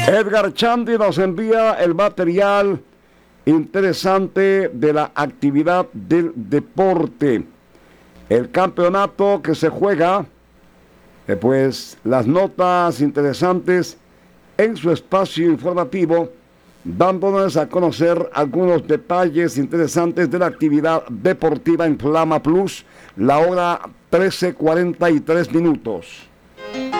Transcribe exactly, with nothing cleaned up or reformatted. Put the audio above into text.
Edgar Chandi nos envía el material interesante de la actividad del deporte. El campeonato que se juega, eh, pues las notas interesantes en su espacio informativo, dándonos a conocer algunos detalles interesantes de la actividad deportiva en Flama Plus, la hora trece cuarenta y tres minutos.